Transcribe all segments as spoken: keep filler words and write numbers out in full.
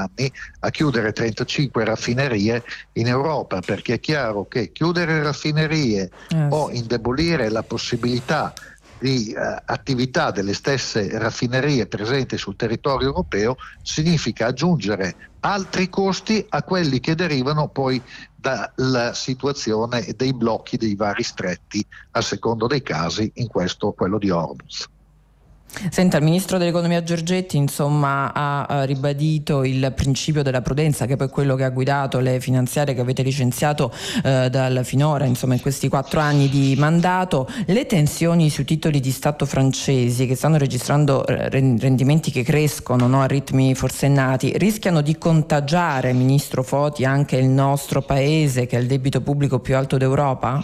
anni a chiudere trentacinque raffinerie in Europa, perché è chiaro che chiudere raffinerie eh, o sì. indebolire la possibilità di eh, attività delle stesse raffinerie presenti sul territorio europeo significa aggiungere altri costi a quelli che derivano poi dalla situazione dei blocchi dei vari stretti a secondo dei casi, in questo quello di Hormuz. Senta, il ministro dell'economia Giorgetti insomma ha ribadito il principio della prudenza, che poi è quello che ha guidato le finanziarie che avete licenziato eh, dal finora, insomma, in questi quattro anni di mandato. Le tensioni sui titoli di Stato francesi, che stanno registrando rendimenti che crescono, no, a ritmi forsennati, rischiano di contagiare, ministro Foti, anche il nostro paese, che ha il debito pubblico più alto d'Europa?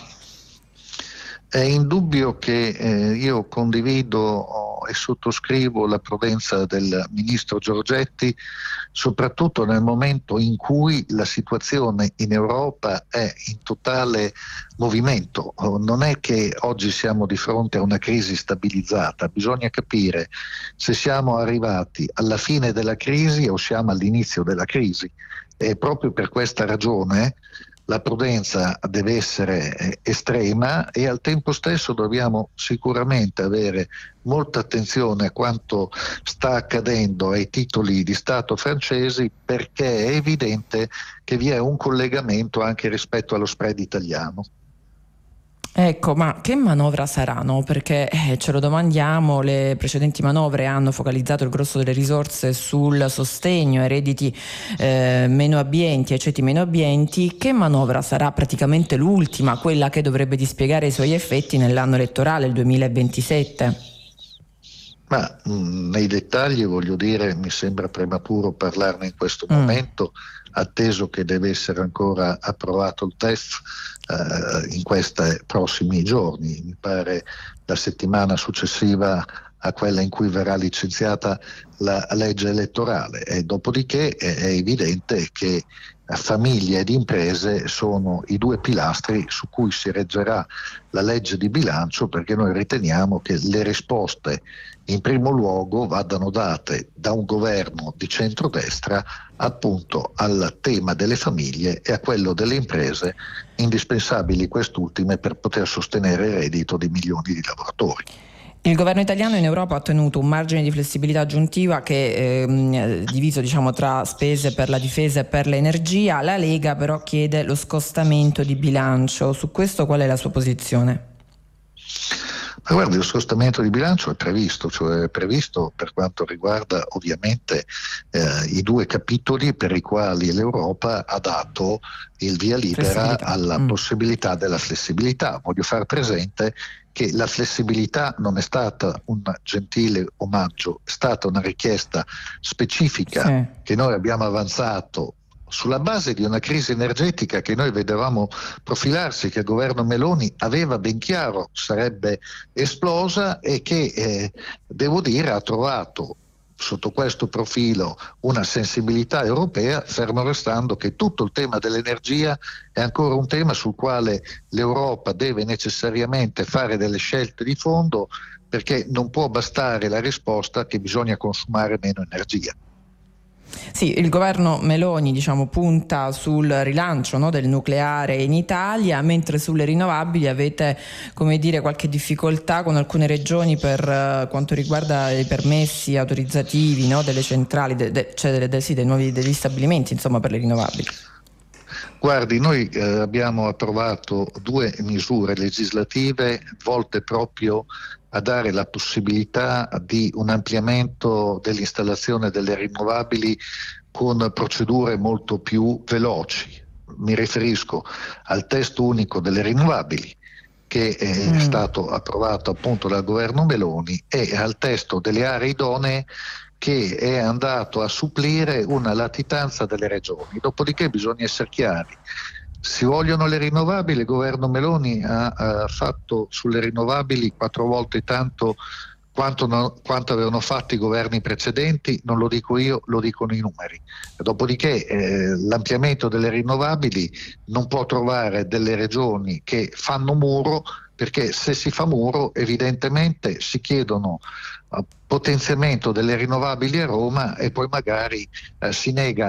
È indubbio che eh, io condivido oh, e sottoscrivo la prudenza del ministro Giorgetti, soprattutto nel momento in cui la situazione in Europa è in totale movimento. Oh, non è che oggi siamo di fronte a una crisi stabilizzata, bisogna capire se siamo arrivati alla fine della crisi o siamo all'inizio della crisi. E proprio per questa ragione la prudenza deve essere estrema e al tempo stesso dobbiamo sicuramente avere molta attenzione a quanto sta accadendo ai titoli di Stato francesi, perché è evidente che vi è un collegamento anche rispetto allo spread italiano. Ecco, ma che manovra saranno? Perché eh, ce lo domandiamo, le precedenti manovre hanno focalizzato il grosso delle risorse sul sostegno ai redditi eh, meno abbienti, ai ceti meno abbienti. Che manovra sarà praticamente l'ultima, quella che dovrebbe dispiegare i suoi effetti nell'anno elettorale, il duemilaventisette? Ma mh, nei dettagli, voglio dire, mi sembra prematuro parlarne in questo Mm. momento, atteso che deve essere ancora approvato il T E F eh, in questi prossimi giorni, mi pare la settimana successiva a quella in cui verrà licenziata la legge elettorale, e dopodiché è, è evidente che famiglie ed imprese sono i due pilastri su cui si reggerà la legge di bilancio, perché noi riteniamo che le risposte in primo luogo vadano date da un governo di centrodestra appunto al tema delle famiglie e a quello delle imprese, indispensabili quest'ultime per poter sostenere il reddito di milioni di lavoratori. Il governo italiano in Europa ha ottenuto un margine di flessibilità aggiuntiva che è diviso, diciamo, tra spese per la difesa e per l'energia. La Lega però chiede lo scostamento di bilancio. Su questo qual è la sua posizione? Ma guardi, lo scostamento di bilancio è previsto, cioè è previsto per quanto riguarda ovviamente eh, i due capitoli per i quali l'Europa ha dato il via libera alla mm. possibilità della flessibilità. Voglio far presente che la flessibilità non è stata un gentile omaggio, è stata una richiesta specifica sì. che noi abbiamo avanzato sulla base di una crisi energetica che noi vedevamo profilarsi, che il governo Meloni aveva ben chiaro sarebbe esplosa e che, eh, devo dire, ha trovato sotto questo profilo una sensibilità europea, fermo restando che tutto il tema dell'energia è ancora un tema sul quale l'Europa deve necessariamente fare delle scelte di fondo, perché non può bastare la risposta che bisogna consumare meno energia. Sì, il governo Meloni, diciamo, punta sul rilancio, no, del nucleare in Italia, mentre sulle rinnovabili avete, come dire, qualche difficoltà con alcune regioni per uh, quanto riguarda i permessi autorizzativi, no, delle centrali, de, de, cioè delle, de, sì, dei nuovi degli stabilimenti, insomma, per le rinnovabili. Guardi, noi eh, abbiamo approvato due misure legislative volte proprio a dare la possibilità di un ampliamento dell'installazione delle rinnovabili con procedure molto più veloci. Mi riferisco al testo unico delle rinnovabili, che è mm. stato approvato appunto dal governo Meloni, e al testo delle aree idonee, che è andato a supplire una latitanza delle regioni. Dopodiché bisogna essere chiari. Si vogliono le rinnovabili, il governo Meloni ha, ha fatto sulle rinnovabili quattro volte tanto quanto, no, quanto avevano fatto i governi precedenti, non lo dico io, lo dicono i numeri. Dopodiché eh, l'ampliamento delle rinnovabili non può trovare delle regioni che fanno muro, perché se si fa muro evidentemente si chiedono uh, potenziamento delle rinnovabili a Roma e poi magari uh, si nega